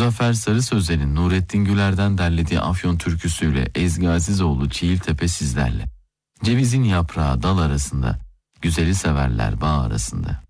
Muzaffer Sarı Sözen'in Nurettin Güler'den derlediği Afyon türküsüyle Ezgi Azizoğlu Çiğiltepe sizlerle. Cevizin yaprağı dal arasında, güzeli severler bağ arasında.